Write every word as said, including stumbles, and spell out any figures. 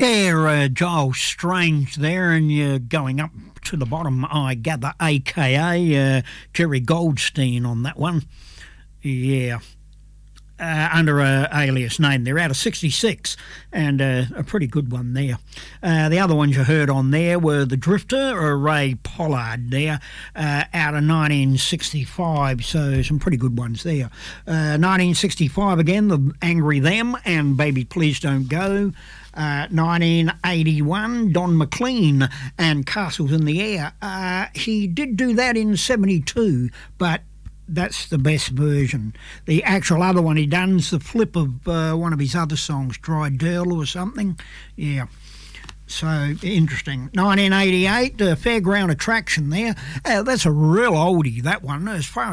Yeah, uh, Giles Strange there, and you're going up to the bottom, I gather, a k a. Uh, Jerry Goldstein on that one. Yeah. Uh, under a alias name. They're out of sixty-six, and uh, a pretty good one there. Uh, the other ones you heard on there were The Drifter, or Ray Pollard there, uh, out of nineteen sixty-five, so some pretty good ones there. Uh, nineteen sixty-five again, The Angry Them and Baby Please Don't Go. Uh, nineteen eighty-one, Don McLean and Castles in the Air. Uh, he did do that in seventy-two, but that's the best version. The actual other one he done's the flip of uh, one of his other songs, Dry Dirl or something. Yeah. So, interesting. nineteen eighty-eight, uh, Fairground Attraction there. Uh, that's a real oldie, that one. As far